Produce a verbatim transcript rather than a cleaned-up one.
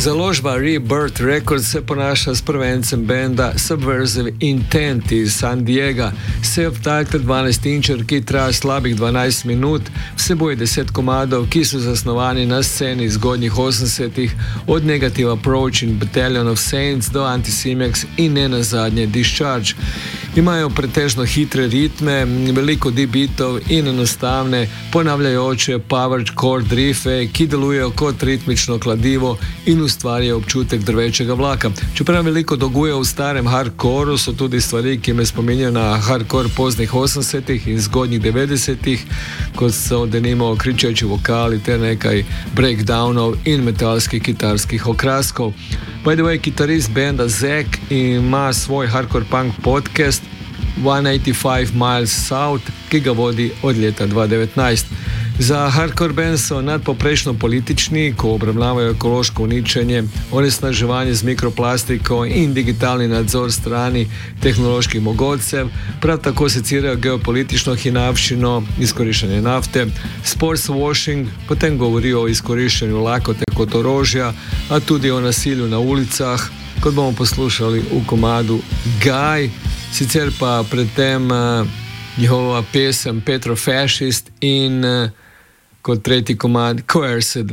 Založba Rebirth Records se ponaša s prvencem benda Subversive Intent iz San Diega. Self-titled dvanajst-inčer, ki traja slabih dvanajst minut, vseboj deset komadov, ki so zasnovani na sceni zgodnjih osemdesetih, od Negative Approach in Battalion of Saints do Anticimex in ne nazadnje Discharge. Imajo pretežno hitre ritme, veliko deep-beatov in enostavne, ponavljajoče power chord riffe, ki delujejo kot ritmično kladivo in ustvarjajo občutek drvečega vlaka. Čeprav veliko dolguje v starem hardcoreu, so tudi stvari, ki me spominjajo na hardcore poznih osemdesetih in zgodnjih devetdesetih, kot so denimo kričeči vokali ter nekaj breakdownov in metalskih kitarskih okraskov. By the way, kitarist benda Zack ima svoj hardcore punk podcast sto osemdeset Miles South, ki ga vodi od leta dva tisoč devetnajst. Za hardcore band so nadpoprečno politični, ko obravnavajo ekološko uničenje, onesnaževanje z mikroplastiko in digitalni nadzor strani tehnoloških mogotcev, prav tako secirajo geopolitično hinavščino, izkoriščanje nafte, sports washing, potem govorijo o izkoriščanju lakote kot orožja, a tudi o nasilju na ulicah, kot bomo poslušali v komadu Guy, sicer pa predtem uh, njihova pesem Petrofascist in uh, kot tretji komad Coerced.